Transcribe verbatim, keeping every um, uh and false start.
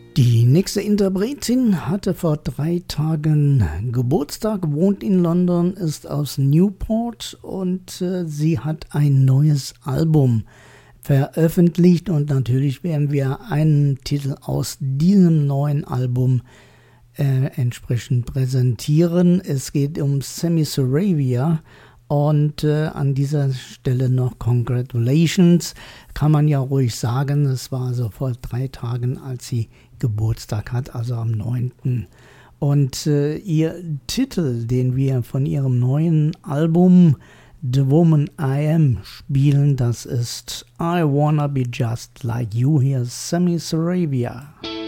Die nächste Interpretin hatte vor drei Tagen Geburtstag, wohnt in London, ist aus Newport und äh, sie hat ein neues Album veröffentlicht und natürlich werden wir einen Titel aus diesem neuen Album äh, entsprechend präsentieren. Es geht um Sammy Saravia. Und äh, an dieser Stelle noch Congratulations, kann man ja ruhig sagen. Es war also vor drei Tagen, als sie Geburtstag hat, also am neunten Und äh, ihr Titel, den wir von ihrem neuen Album The Woman I Am spielen, das ist I Wanna Be Just Like You. Hier ist Sammy Saravia.